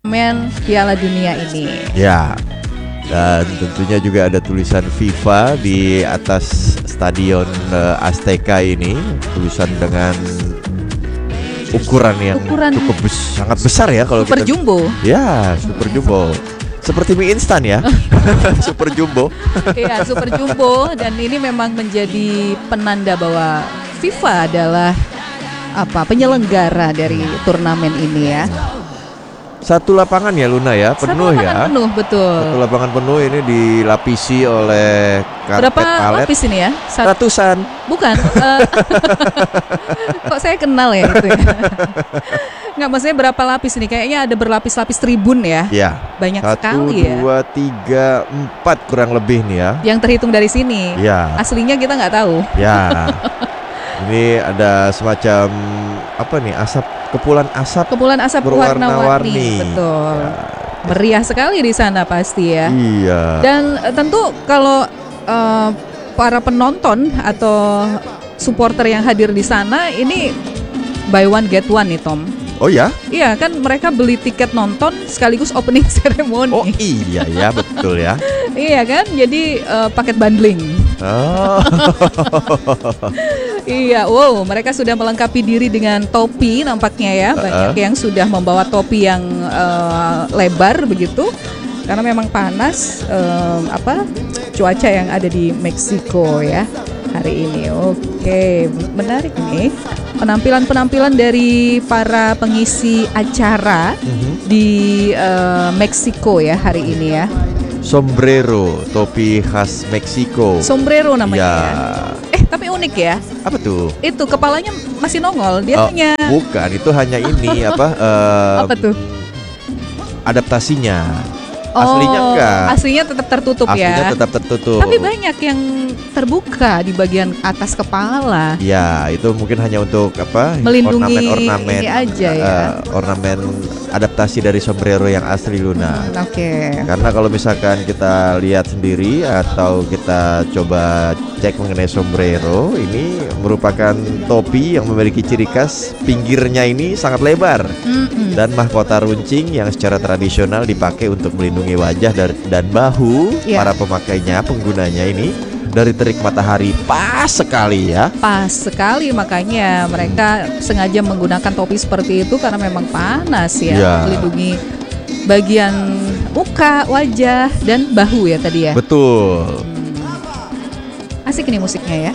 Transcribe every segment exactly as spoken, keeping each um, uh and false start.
Men Piala Dunia ini. Ya, dan tentunya juga ada tulisan FIFA di atas stadion uh, Azteca ini, tulisan dengan ukuran yang Ukuran cukup bes- sangat besar ya kalau super kita. jumbo. Ya, super jumbo. Seperti mie instan ya. Super jumbo. Iya, super jumbo, dan ini memang menjadi penanda bahwa FIFA adalah apa penyelenggara dari turnamen ini ya. Satu lapangan ya Luna ya, penuh Satu ya. lapangan penuh, betul. Satu lapangan penuh ini dilapisi oleh karpet Berapa palet. lapis ini ya? Satu, Ratusan. bukan. eh, Kok saya kenal ya itu ya. Nggak, maksudnya berapa lapis ini? Kayaknya ada berlapis-lapis tribun ya. Ya. Banyak Satu, sekali ya. dua, tiga, empat kurang lebih nih ya. Yang terhitung dari sini. Ya. Aslinya kita nggak tahu. Ya. Ini ada semacam apa nih, asap, kepulan asap Kepulan asap berwarna-warni. warna-warni, betul. Ya. Meriah sekali di sana pasti ya. Iya. Dan eh, tentu kalau eh, para penonton atau supporter yang hadir di sana ini buy one get one nih Tom. Oh ya? Iya kan, mereka beli tiket nonton sekaligus opening ceremony. Oh iya ya, betul ya. Iya kan, jadi eh, paket bundling. Oh. Iya, wow, mereka sudah melengkapi diri dengan topi nampaknya ya. Banyak Uh-uh. yang sudah membawa topi yang eh, lebar begitu, karena memang panas eh, apa cuaca yang ada di Meksiko ya hari ini. Oke, menarik nih penampilan-penampilan dari para pengisi acara Mhm. di eh, Meksiko ya hari ini ya. Sombrero, topi khas Meksiko. Sombrero namanya Ya. ya. Eh, tapi unik ya. Apa tuh? Itu kepalanya masih nongol, dia Oh, hanya bukan, itu hanya ini apa? eh, apa tuh? Adaptasinya. Aslinya enggak. Aslinya tetap tertutup Aslinya ya. tetap tertutup. Tapi banyak yang terbuka di bagian atas kepala. Ya, itu mungkin hanya untuk apa? Melindungi ornamen-ornamen ini aja ya. eh, ornamen adaptasi dari sombrero yang asli Luna. Oke. Karena kalau misalkan kita lihat sendiri atau kita coba cek mengenai sombrero, ini merupakan topi yang memiliki ciri khas pinggirnya ini sangat lebar Mm-mm. dan mahkota runcing yang secara tradisional dipakai untuk melindungi wajah dar- dan bahu Ya. para pemakainya, penggunanya ini dari terik matahari. Pas sekali ya. Pas sekali, makanya mereka sengaja menggunakan topi seperti itu karena memang panas ya, Ya. melindungi bagian muka, wajah, dan bahu ya tadi ya. Betul. Asik nih musiknya ya.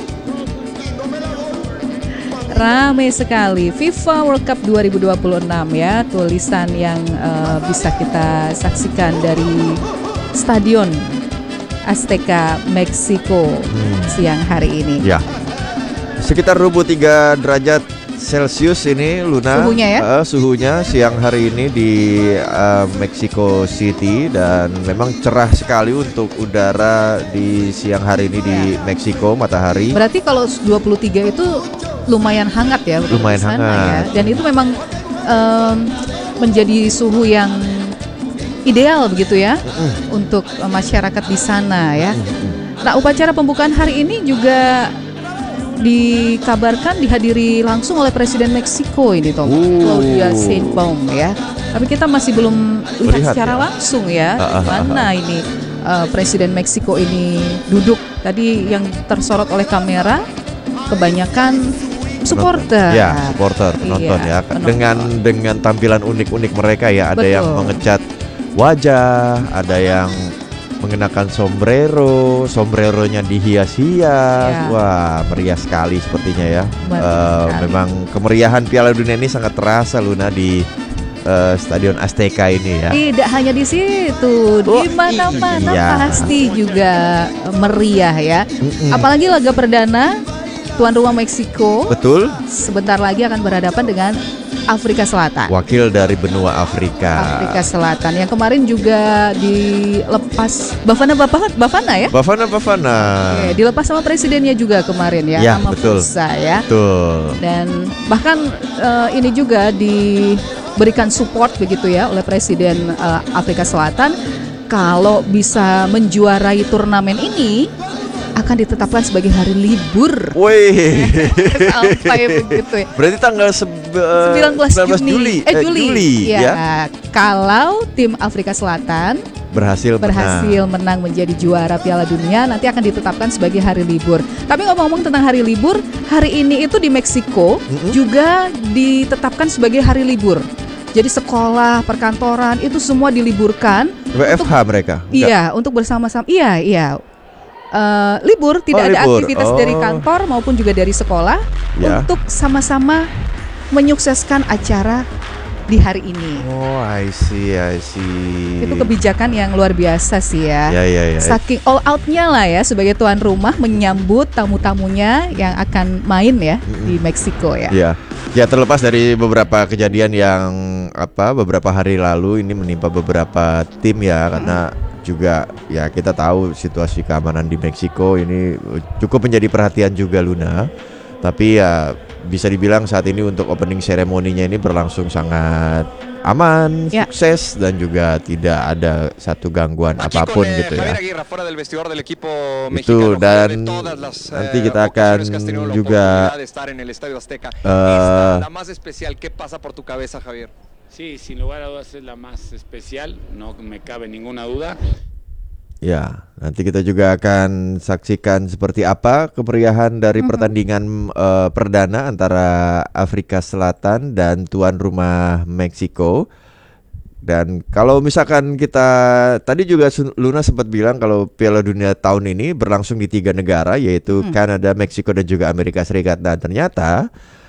Rame sekali FIFA World Cup dua ribu dua puluh enam ya, tulisan yang eh, bisa kita saksikan dari Stadion Azteca Meksiko Hmm. siang hari ini. Ya. Sekitar dua puluh tiga derajat Celcius ini Luna. Suhunya ya? Eh, suhunya siang hari ini di eh, Mexico City, dan memang cerah sekali untuk udara di siang hari ini di Meksiko, matahari. Berarti kalau dua puluh tiga itu lumayan hangat ya, untuk Lumayan di sana hangat. ya. Dan itu memang em, menjadi suhu yang ideal begitu ya Mm-mm. untuk eh, masyarakat di sana ya. Mm-mm. Nah, upacara pembukaan hari ini juga dikabarkan dihadiri langsung oleh Presiden Meksiko ini Tom, Uh. Claudia Sheinbaum ya. Tapi kita masih belum lihat Melihat secara ya? langsung ya Ah, ah, ah, mana ini eh, Presiden Meksiko ini duduk. Tadi yang tersorot oleh kamera kebanyakan supporter. Ya, supporter, penonton Iya, ya. penonton. Dengan dengan tampilan unik-unik mereka ya. Ada Betul. yang mengecat wajah, ada yang mengenakan sombrero, sombreronya dihias-hias. Ya. Wah, meriah sekali sepertinya ya. Meriah Eh, sekali. memang kemeriahan Piala Dunia ini sangat terasa Luna di eh, Stadion Azteca ini ya. Tidak hanya di situ, Oh, di mana-mana iya. pasti juga meriah ya. Mm-mm. Apalagi laga perdana tuan rumah Meksiko Betul, sebentar lagi akan berhadapan dengan Afrika Selatan. wakil dari benua Afrika. Afrika Selatan yang kemarin juga dilepas Bafana Bafana, Bafana ya. Bafana Bafana. Oke, dilepas sama presidennya juga kemarin ya, Ya, sama betul. Fusa ya. Betul. Dan bahkan eh, ini juga diberikan support begitu ya oleh Presiden eh, Afrika Selatan, kalau bisa menjuarai turnamen ini akan ditetapkan sebagai hari libur. Woi. Sampai begitu ya. Berarti tanggal sebe- sembilan belas Juli. Juni. Eh, Eh, Juli. Juli, ya. ya. Kalau tim Afrika Selatan Berhasil, berhasil menang. menang menjadi juara Piala Dunia, nanti akan ditetapkan sebagai hari libur. Tapi ngomong-ngomong tentang hari libur, hari ini itu di Meksiko Mm-mm. juga ditetapkan sebagai hari libur. Jadi sekolah, perkantoran itu semua diliburkan. W F H mereka. Enggak. Iya, untuk bersama-sama. Iya, iya. Eh, libur, tidak Oh, ada libur. aktivitas Oh. dari kantor maupun juga dari sekolah Ya. untuk sama-sama menyukseskan acara di hari ini. Oh, I see, I see. Itu kebijakan yang luar biasa sih ya. Ya, ya, ya. Saking all out-nya lah ya sebagai tuan rumah menyambut tamu-tamunya yang akan main ya di Meksiko ya. Ya, ya terlepas dari beberapa kejadian yang apa beberapa hari lalu ini menimpa beberapa tim ya, karena juga ya kita tahu situasi keamanan di Meksiko ini cukup menjadi perhatian juga Luna. Tapi ya bisa dibilang saat ini untuk opening seremoninya ini berlangsung sangat aman, Ya. sukses dan juga tidak ada satu gangguan apapun gitu ya. Itu dan nanti kita akan juga eh, Sí, sin lugar a dudas es la más especial, no me cabe ninguna duda. ya, nanti kita juga akan saksikan seperti apa kemeriahan dari pertandingan eh, perdana antara Afrika Selatan dan tuan rumah Meksiko. Dan kalau misalkan kita tadi juga Sun- Luna sempat bilang kalau Piala Dunia tahun ini berlangsung di tiga negara, yaitu Kanada, Meksiko dan juga Amerika Serikat. Dan ternyata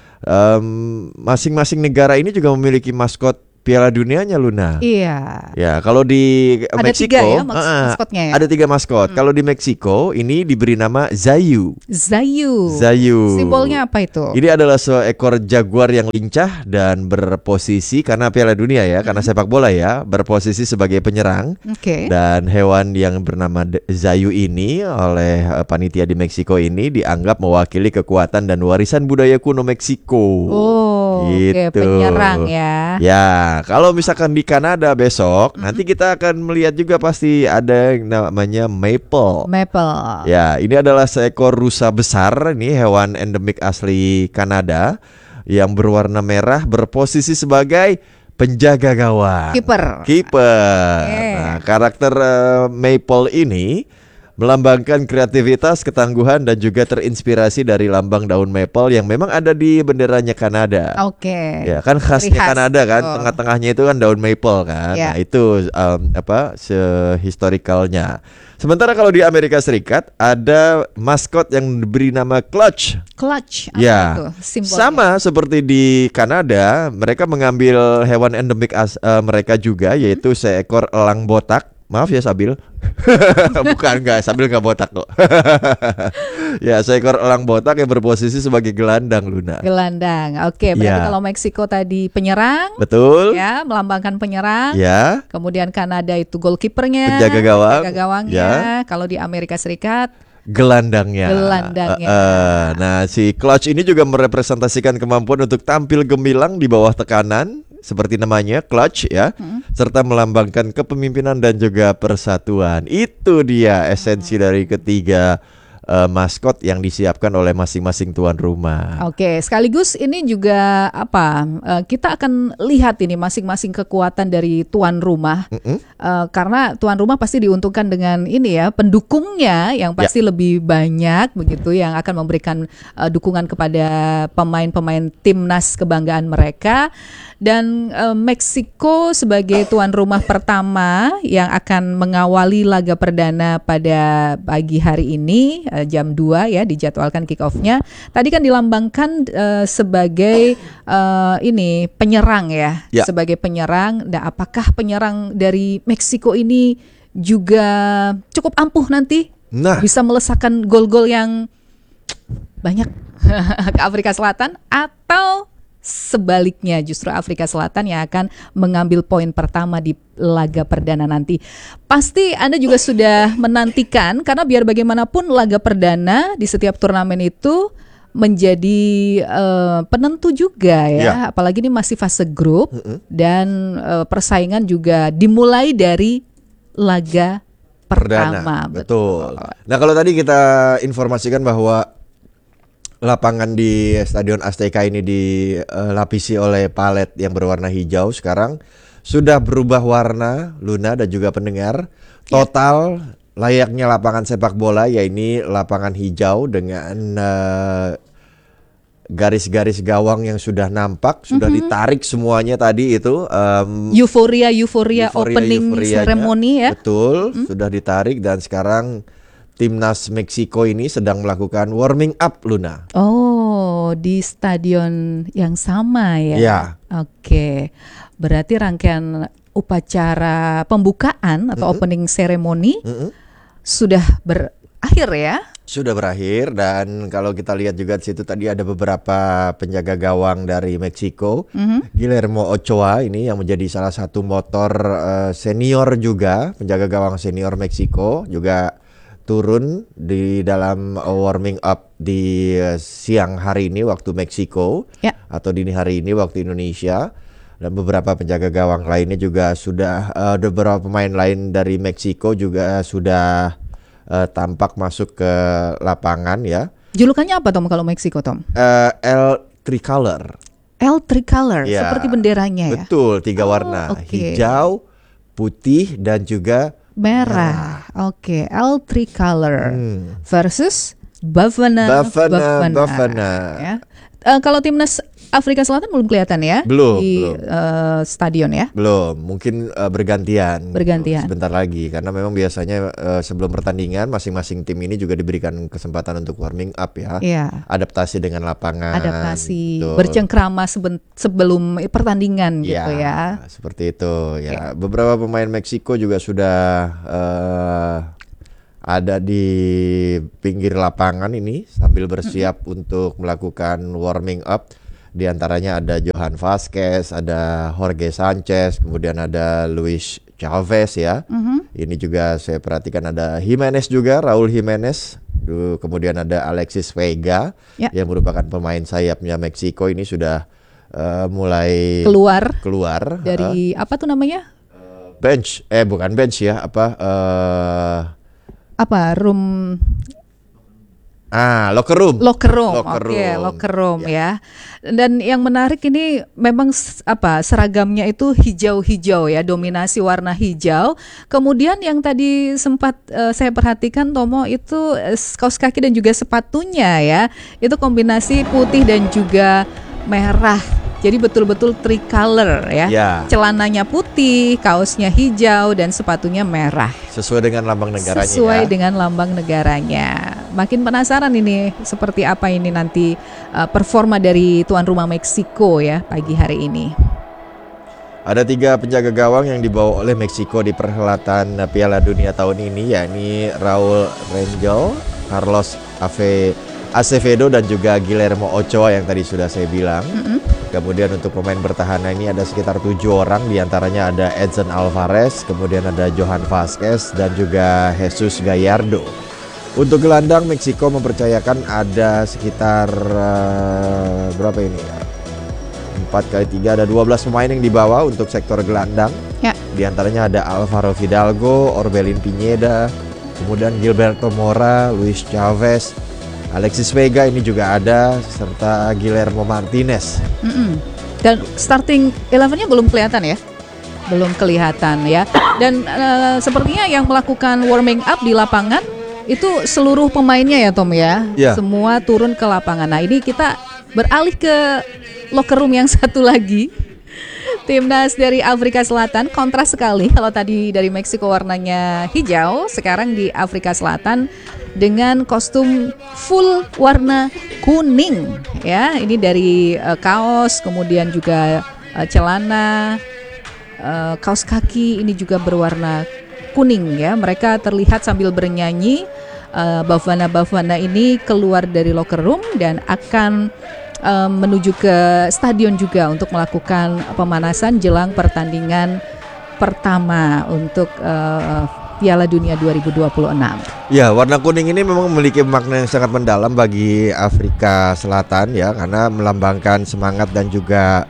em, masing-masing negara ini juga memiliki maskot Piala Dunianya Luna. Iya. Ya, kalau di Ada Meksiko tiga ya mas- eh, maskotnya ya? ada tiga maskot. Kalau di Meksiko ini diberi nama Zayu. Zayu. Zayu. Simbolnya apa itu? Ini adalah seekor jaguar yang lincah dan berposisi karena Piala Dunia ya, karena sepak bola ya, berposisi sebagai penyerang. Oke. Dan hewan yang bernama D- Zayu ini oleh eh, panitia di Meksiko ini dianggap mewakili kekuatan dan warisan budaya kuno Meksiko. Oh, oke, Gitu. penyerang ya. Ya, kalau misalkan di Kanada besok, nanti kita akan melihat juga pasti ada yang namanya maple. Maple. Ya, ini adalah seekor rusa besar, ini hewan endemik asli Kanada yang berwarna merah berposisi sebagai penjaga gawang. Kiper. Kiper. Oke. Nah, karakter eh, maple ini melambangkan kreativitas, ketangguhan dan juga terinspirasi dari lambang daun maple yang memang ada di benderanya Kanada. Oke. Ya kan khasnya Ciri khas. Kanada kan, Oh. tengah-tengahnya itu kan daun maple kan. Ya. Nah, itu um, apa sehistorikalnya. Sementara kalau di Amerika Serikat ada maskot yang diberi nama Clutch. Clutch. Apa Ya. itu simbolnya? Sama seperti di Kanada, mereka mengambil hewan endemik as, eh, mereka juga yaitu seekor elang botak. Maaf ya Sabil. Bukan enggak, Sabil enggak botak kok. Ya, seekor elang botak yang berposisi sebagai gelandang Luna. Gelandang. Oke, berarti Ya. kalau Meksiko tadi penyerang, Betul? ya, melambangkan penyerang. Ya. Kemudian Kanada itu goalkeepernya, Penjaga gawang. penjaga gawangnya. Ya. Kalau di Amerika Serikat, Gelandangnya. Gelandangnya. Eh, eh. Nah, si Clutch ini juga merepresentasikan kemampuan untuk tampil gemilang di bawah tekanan, seperti namanya Clutch ya, serta melambangkan kepemimpinan dan juga persatuan. Itu dia esensi dari ketiga eh, maskot yang disiapkan oleh masing-masing tuan rumah. oke, sekaligus ini juga apa? eh, kita akan lihat ini masing-masing kekuatan dari tuan rumah. Mm-mm. Eh, karena tuan rumah pasti diuntungkan dengan ini ya, pendukungnya yang pasti lebih banyak begitu, yang akan memberikan eh, dukungan kepada pemain-pemain timnas kebanggaan mereka. Dan eh, Meksiko sebagai tuan rumah pertama yang akan mengawali laga perdana pada pagi hari ini eh, jam dua ya, dijadwalkan kick off-nya. Tadi kan dilambangkan eh, sebagai eh, ini penyerang ya, Ya. sebagai penyerang. Dan apakah penyerang dari Meksiko ini juga cukup ampuh nanti Nah, bisa melesakkan gol-gol yang banyak ke Afrika Selatan, atau sebaliknya justru Afrika Selatan yang akan mengambil poin pertama di laga perdana nanti? Pasti Anda juga sudah menantikan, karena biar bagaimanapun laga perdana di setiap turnamen itu menjadi eh, penentu juga ya, Ya. apalagi ini masih fase grup dan eh, persaingan juga dimulai dari laga pertama. Betul. Nah, kalau tadi kita informasikan bahwa lapangan di Stadion Azteca ini dilapisi oleh palet yang berwarna hijau, sekarang sudah berubah warna, Luna dan juga pendengar. Total layaknya lapangan sepak bola, ya ini lapangan hijau dengan uh, garis-garis gawang yang sudah nampak, sudah mm-hmm. ditarik semuanya tadi itu. Um, euforia, euforia, opening ceremony ya. Betul, mm-hmm. sudah ditarik dan sekarang Timnas Meksiko ini sedang melakukan warming up, Luna. Oh, di stadion yang sama ya? Ya. Oke, berarti rangkaian upacara pembukaan atau mm-hmm. opening ceremony mm-hmm. sudah berakhir ya? Sudah berakhir, dan kalau kita lihat juga di situ tadi ada beberapa penjaga gawang dari Meksiko. Mm-hmm. Guillermo Ochoa ini yang menjadi salah satu motor uh, senior juga, penjaga gawang senior Meksiko juga turun di dalam warming up di uh, siang hari ini waktu Meksiko ya. Atau dini hari ini waktu Indonesia, dan beberapa penjaga gawang lainnya juga sudah uh, beberapa pemain lain dari Meksiko juga sudah uh, tampak masuk ke lapangan ya. Julukannya apa Tom kalau Meksiko Tom? Uh, El Tricolor. El Tricolor ya. Seperti benderanya ya. Betul, tiga oh, warna, okay. Hijau, putih dan juga merah. Oke, okay. El Tricolor hmm. versus Bafana Bafana, Bafana. Bafana. Ya. Uh, kalau timnas Afrika Selatan belum kelihatan ya belum, di belum. Uh, stadion ya? Belum, mungkin uh, bergantian. Bergantian. Sebentar lagi, karena memang biasanya uh, sebelum pertandingan masing-masing tim ini juga diberikan kesempatan untuk warming up ya. Iya. Adaptasi dengan lapangan. Adaptasi, betul. Bercengkrama seben- sebelum pertandingan gitu ya. Ya, seperti itu ya. Okay. Beberapa pemain Meksiko juga sudah uh, ada di pinggir lapangan ini sambil bersiap mm-hmm. untuk melakukan warming up. Di antaranya ada Johan Vazquez, ada Jorge Sanchez, kemudian ada Luis Chavez ya. Mm-hmm. Ini juga saya perhatikan ada Jimenez juga, Raul Jimenez. Kemudian ada Alexis Vega ya. Yang merupakan pemain sayapnya Meksiko, ini sudah uh, mulai keluar keluar dari uh, apa tuh namanya? Uh, bench, eh bukan bench ya, apa? Uh, apa room? Ah, locker room. Locker room, oke, okay, locker room ya. ya. Dan yang menarik ini memang apa seragamnya itu hijau-hijau ya, dominasi warna hijau. Kemudian yang tadi sempat uh, saya perhatikan Tomo itu uh, kaos kaki dan juga sepatunya ya, itu kombinasi putih dan juga merah. Jadi betul-betul tricolor ya. ya. Celananya putih, kaosnya hijau dan sepatunya merah. Sesuai dengan lambang negaranya. Sesuai ya. dengan lambang negaranya. Makin penasaran ini seperti apa ini nanti uh, performa dari tuan rumah Meksiko ya pagi hari ini. Ada tiga penjaga gawang yang dibawa oleh Meksiko di perhelatan Piala Dunia tahun ini, yakni Raul Rangel, Carlos Ave Acevedo dan juga Guillermo Ochoa yang tadi sudah saya bilang. Mm-hmm. Kemudian untuk pemain bertahan ini ada sekitar tujuh orang, diantaranya ada Edson Alvarez, kemudian ada Johan Vazquez dan juga Jesus Gallardo. Untuk gelandang Meksiko mempercayakan ada sekitar uh, berapa ini ya? empat kali tiga, ada dua belas pemain yang dibawa untuk sektor gelandang. Ya. Diantaranya ada Alvaro Fidalgo, Orbelin Pineda, kemudian Gilberto Mora, Luis Chavez, Alexis Vega ini juga ada, serta Guillermo Martinez. Mm-mm. Dan starting eleven-nya belum kelihatan ya? Belum kelihatan ya. Dan uh, sepertinya yang melakukan warming up di lapangan itu seluruh pemainnya ya Tom ya? Yeah. Semua turun ke lapangan. Nah ini kita beralih ke locker room yang satu lagi. Timnas dari Afrika Selatan kontras sekali. Kalau tadi dari Meksiko warnanya hijau, sekarang di Afrika Selatan dengan kostum full warna kuning ya. Ini dari uh, kaos, kemudian juga uh, celana, uh, kaos kaki ini juga berwarna kuning ya. Mereka terlihat sambil bernyanyi. uh, Bafana-Bafana ini keluar dari locker room dan akan uh, menuju ke stadion juga untuk melakukan pemanasan jelang pertandingan pertama untuk uh, Piala Dunia dua ribu dua puluh enam. Ya, warna kuning ini memang memiliki makna yang sangat mendalam bagi Afrika Selatan ya, karena melambangkan semangat dan juga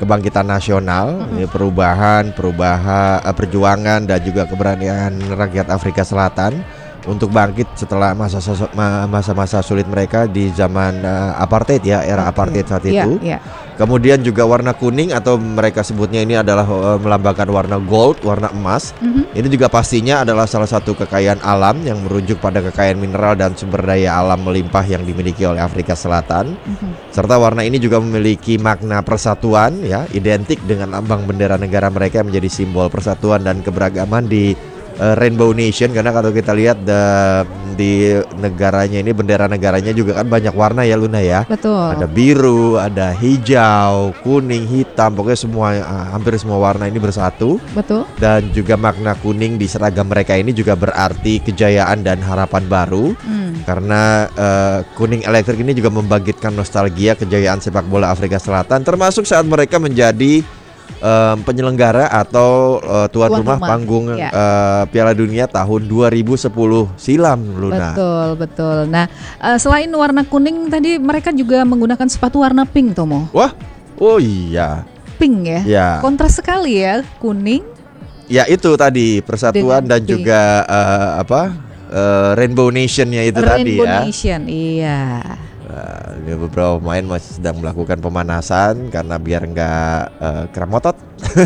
kebangkitan nasional, Mm-mm. ini perubahan, perubahan, eh, perjuangan dan juga keberanian rakyat Afrika Selatan untuk bangkit setelah masa masa-masa sulit mereka di zaman uh, apartheid ya, era apartheid saat Iya, itu. iya. Kemudian juga warna kuning atau mereka sebutnya ini adalah uh, melambangkan warna gold, warna emas. Mhm. Ini juga pastinya adalah salah satu kekayaan alam yang merujuk pada kekayaan mineral dan sumber daya alam melimpah yang dimiliki oleh Afrika Selatan. Mhm. Serta warna ini juga memiliki makna persatuan ya, identik dengan lambang bendera negara mereka yang menjadi simbol persatuan dan keberagaman di uh, Rainbow Nation. Karena kalau kita lihat the, di negaranya ini, bendera negaranya juga kan banyak warna ya Luna ya. Betul. Ada biru, ada hijau, kuning, hitam, pokoknya semua uh, hampir semua warna ini bersatu. Betul. Dan juga makna kuning di seragam mereka ini juga berarti kejayaan dan harapan baru. Hmm. Karena uh, kuning elektrik ini juga membangkitkan nostalgia kejayaan sepak bola Afrika Selatan, termasuk saat mereka menjadi um, penyelenggara atau uh, tuan, Tuan rumah, rumah, panggung ya. uh, Piala Dunia tahun dua ribu sepuluh silam, Luna. Betul, betul. Nah, uh, selain warna kuning tadi mereka juga menggunakan sepatu warna pink, Tomo. Wah, oh iya, Pink ya. ya, Kontras sekali ya, kuning. ya itu tadi persatuan Dengan dan pink. juga uh, apa uh, Rainbow Nation-nya itu tadi Rainbow ya. Nation, iya. Nah, ini beberapa pemain masih sedang melakukan pemanasan karena biar nggak uh, keremotot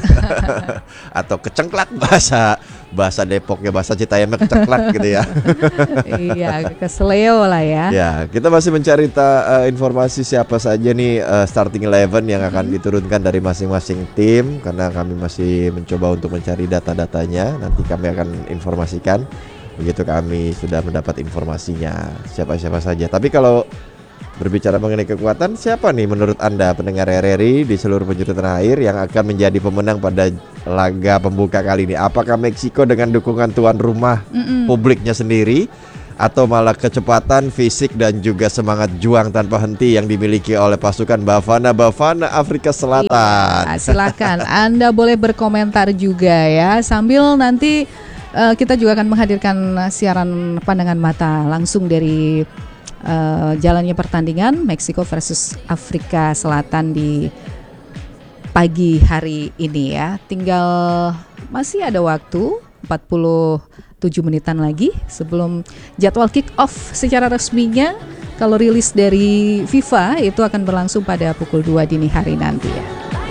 atau kecengklak, bahasa bahasa Depok ya, bahasa Citayamnya kecengklak gitu ya. Iya, keseleo lah ya. Ya, kita masih mencari ta, uh, informasi siapa saja nih uh, starting eleven yang akan diturunkan dari masing-masing tim, karena kami masih mencoba untuk mencari data-datanya. Nanti kami akan informasikan begitu kami sudah mendapat informasinya siapa-siapa saja. Tapi kalau berbicara mengenai kekuatan, siapa nih menurut Anda pendengar R R I di seluruh penjuru tanah air yang akan menjadi pemenang pada laga pembuka kali ini? Apakah Meksiko dengan dukungan tuan rumah, Mm-mm. publiknya sendiri, atau malah kecepatan fisik dan juga semangat juang tanpa henti yang dimiliki oleh pasukan Bafana Bafana Afrika Selatan? Iya, silakan Anda boleh berkomentar juga ya. Sambil nanti uh, kita juga akan menghadirkan siaran pandangan mata langsung dari Uh, jalannya pertandingan Meksiko versus Afrika Selatan di pagi hari ini ya. Tinggal masih ada waktu empat puluh tujuh menitan lagi sebelum jadwal kick off secara resminya. Kalau rilis dari FIFA itu akan berlangsung pada pukul dua dini hari nanti ya.